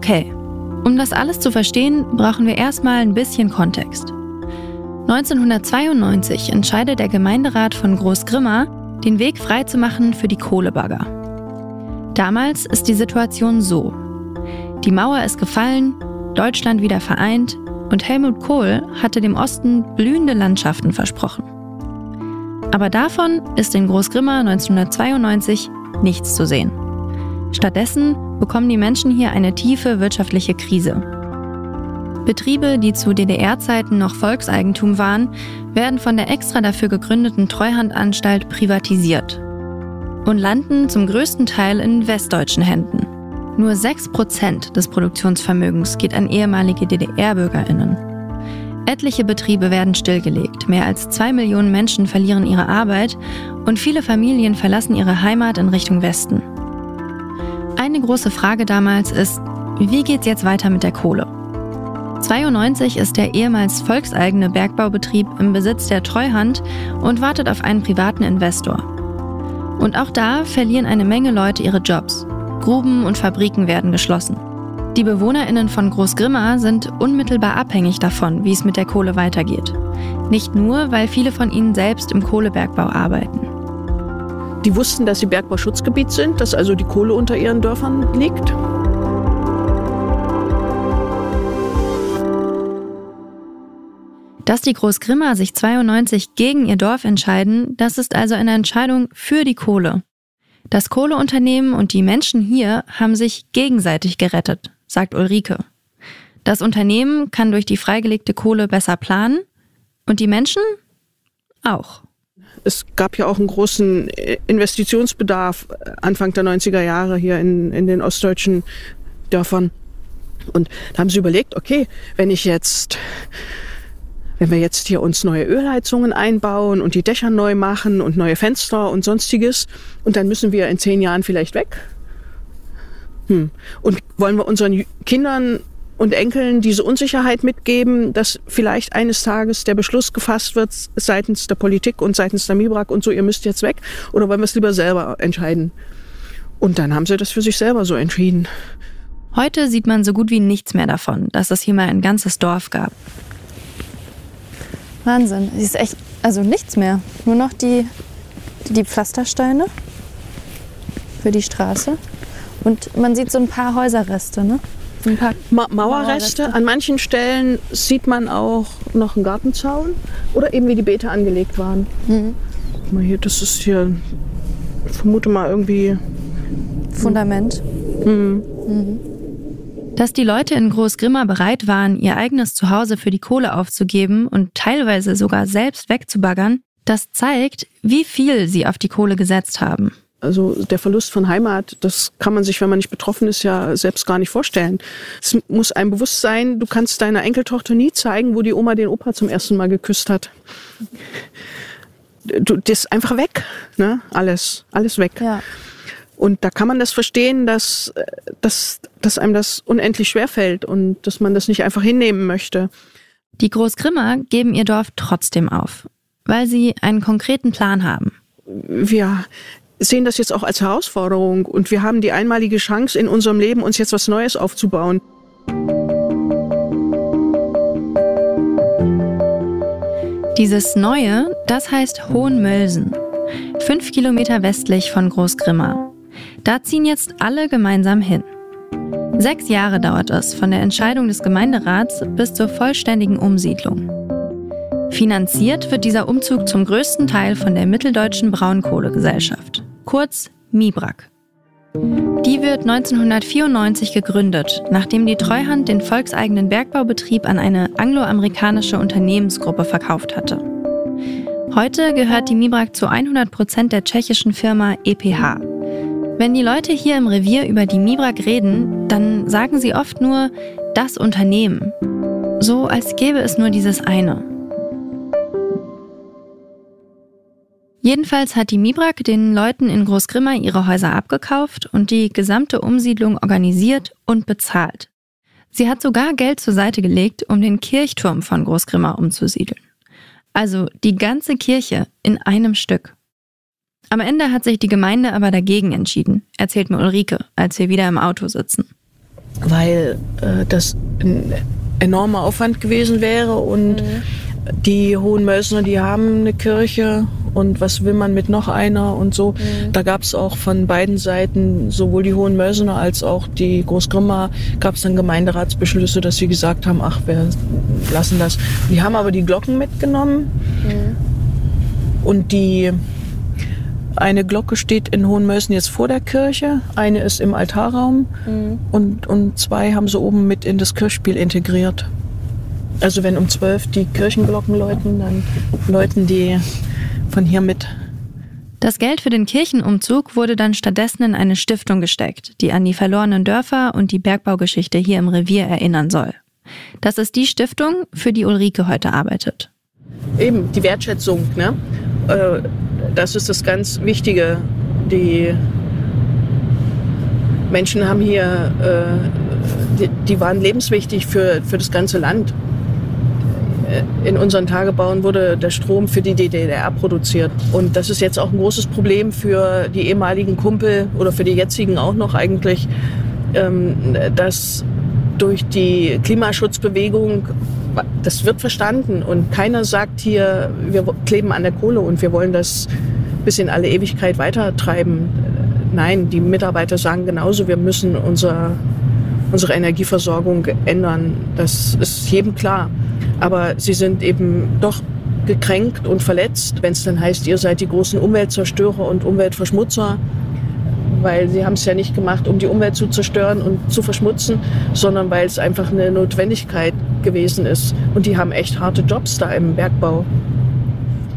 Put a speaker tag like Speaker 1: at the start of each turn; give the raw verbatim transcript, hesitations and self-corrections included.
Speaker 1: Okay, um das alles zu verstehen, brauchen wir erstmal ein bisschen Kontext. neunzehnhundertzweiundneunzig entscheidet der Gemeinderat von Großgrimma, den Weg freizumachen für die Kohlebagger. Damals ist die Situation so: Die Mauer ist gefallen, Deutschland wieder vereint und Helmut Kohl hatte dem Osten blühende Landschaften versprochen. Aber davon ist in Großgrimma neunzehnhundertzweiundneunzig nichts zu sehen. Stattdessen bekommen die Menschen hier eine tiefe wirtschaftliche Krise. Betriebe, die zu D D R-Zeiten noch Volkseigentum waren, werden von der extra dafür gegründeten Treuhandanstalt privatisiert und landen zum größten Teil in westdeutschen Händen. Nur sechs Prozent des Produktionsvermögens geht an ehemalige D D R-BürgerInnen. Etliche Betriebe werden stillgelegt, mehr als zwei Millionen Menschen verlieren ihre Arbeit und viele Familien verlassen ihre Heimat in Richtung Westen. Eine große Frage damals ist, wie geht's jetzt weiter mit der Kohle? zweiundneunzig ist der ehemals volkseigene Bergbaubetrieb im Besitz der Treuhand und wartet auf einen privaten Investor. Und auch da verlieren eine Menge Leute ihre Jobs. Gruben und Fabriken werden geschlossen. Die BewohnerInnen von Großgrimma sind unmittelbar abhängig davon, wie es mit der Kohle weitergeht. Nicht nur, weil viele von ihnen selbst im Kohlebergbau arbeiten.
Speaker 2: Die wussten, dass sie Bergbauschutzgebiet sind, dass also die Kohle unter ihren Dörfern liegt.
Speaker 1: Dass die Großgrimmer sich zweiundneunzig gegen ihr Dorf entscheiden, das ist also eine Entscheidung für die Kohle. Das Kohleunternehmen und die Menschen hier haben sich gegenseitig gerettet, sagt Ulrike. Das Unternehmen kann durch die freigelegte Kohle besser planen und die Menschen auch.
Speaker 2: Es gab ja auch einen großen Investitionsbedarf Anfang der neunziger Jahre hier in, in den ostdeutschen Dörfern. Und da haben sie überlegt, okay, wenn ich jetzt, wenn wir jetzt hier uns neue Ölheizungen einbauen und die Dächer neu machen und neue Fenster und sonstiges, und dann müssen wir in zehn Jahren vielleicht weg. Hm. Und wollen wir unseren Kindern und Enkeln diese Unsicherheit mitgeben, dass vielleicht eines Tages der Beschluss gefasst wird seitens der Politik und seitens der MIBRAG und so, ihr müsst jetzt weg, oder wollen wir es lieber selber entscheiden? Und dann haben sie das für sich selber so entschieden.
Speaker 1: Heute sieht man so gut wie nichts mehr davon, dass es hier mal ein ganzes Dorf gab.
Speaker 3: Wahnsinn, es ist echt, also nichts mehr. Nur noch die, die Pflastersteine für die Straße. Und man sieht so ein paar Häuserreste, ne? Ein paar
Speaker 2: Ma- Mauerreste. An manchen Stellen sieht man auch noch einen Gartenzaun oder eben wie die Beete angelegt waren.
Speaker 3: Mhm.
Speaker 2: Guck mal hier, das ist hier, ich vermute mal irgendwie
Speaker 3: Fundament.
Speaker 2: Mhm.
Speaker 3: Mhm.
Speaker 1: Dass die Leute in Großgrimma bereit waren, ihr eigenes Zuhause für die Kohle aufzugeben und teilweise sogar selbst wegzubaggern, das zeigt, wie viel sie auf die Kohle gesetzt haben.
Speaker 2: Also der Verlust von Heimat, das kann man sich, wenn man nicht betroffen ist, ja selbst gar nicht vorstellen. Es muss einem bewusst sein, du kannst deiner Enkeltochter nie zeigen, wo die Oma den Opa zum ersten Mal geküsst hat. Du, das ist einfach weg, ne? Alles, alles weg.
Speaker 3: Ja.
Speaker 2: Und da kann man das verstehen, dass, dass, dass einem das unendlich schwerfällt und dass man das nicht einfach hinnehmen möchte.
Speaker 1: Die Großgrimmer geben ihr Dorf trotzdem auf, weil sie einen konkreten Plan haben.
Speaker 2: Wir sehen das jetzt auch als Herausforderung und wir haben die einmalige Chance in unserem Leben, uns jetzt was Neues aufzubauen.
Speaker 1: Dieses Neue, das heißt Hohenmölsen, fünf Kilometer westlich von Großgrimma. Da ziehen jetzt alle gemeinsam hin. Sechs Jahre dauert es von der Entscheidung des Gemeinderats bis zur vollständigen Umsiedlung. Finanziert wird dieser Umzug zum größten Teil von der Mitteldeutschen Braunkohlegesellschaft, kurz MIBRAG. Die wird neunzehnhundertvierundneunzig gegründet, nachdem die Treuhand den volkseigenen Bergbaubetrieb an eine angloamerikanische Unternehmensgruppe verkauft hatte. Heute gehört die MIBRAG zu hundert Prozent der tschechischen Firma E P H. Wenn die Leute hier im Revier über die MIBRAG reden, dann sagen sie oft nur das Unternehmen. So als gäbe es nur dieses eine. Jedenfalls hat die MIBRAG den Leuten in Großgrimma ihre Häuser abgekauft und die gesamte Umsiedlung organisiert und bezahlt. Sie hat sogar Geld zur Seite gelegt, um den Kirchturm von Großgrimma umzusiedeln. Also die ganze Kirche in einem Stück. Am Ende hat sich die Gemeinde aber dagegen entschieden, erzählt mir Ulrike, als wir wieder im Auto sitzen.
Speaker 2: weil äh, das ein enormer Aufwand gewesen wäre und mhm. die Hohenmölsener, die haben eine Kirche und was will man mit noch einer und so. Mhm. Da gab es auch von beiden Seiten, sowohl die Hohenmölsener als auch die Großgrimma, gab es dann Gemeinderatsbeschlüsse, dass sie gesagt haben, ach, wir lassen das. Die haben aber die Glocken mitgenommen mhm. und die eine Glocke steht in Hohenmölsen jetzt vor der Kirche, eine ist im Altarraum mhm. und, und zwei haben sie oben mit in das Kirchspiel integriert. Also wenn um zwölf die Kirchenglocken läuten, dann läuten die von hier mit.
Speaker 1: Das Geld für den Kirchenumzug wurde dann stattdessen in eine Stiftung gesteckt, die an die verlorenen Dörfer und die Bergbaugeschichte hier im Revier erinnern soll. Das ist die Stiftung, für die Ulrike heute arbeitet.
Speaker 2: Eben, die Wertschätzung, ne? Das ist das ganz Wichtige. Die Menschen haben hier, die, die waren lebenswichtig für, für das ganze Land. In unseren Tagebauen wurde der Strom für die D D R produziert. Und das ist jetzt auch ein großes Problem für die ehemaligen Kumpel oder für die jetzigen auch noch eigentlich, dass durch die Klimaschutzbewegung, das wird verstanden und keiner sagt hier, wir kleben an der Kohle und wir wollen das bis in alle Ewigkeit weitertreiben. Nein, die Mitarbeiter sagen genauso, wir müssen unser, unsere Energieversorgung ändern. Das ist jedem klar. Aber sie sind eben doch gekränkt und verletzt, wenn es dann heißt, ihr seid die großen Umweltzerstörer und Umweltverschmutzer. Weil sie haben es ja nicht gemacht, um die Umwelt zu zerstören und zu verschmutzen, sondern weil es einfach eine Notwendigkeit gewesen ist. Und die haben echt harte Jobs da im Bergbau.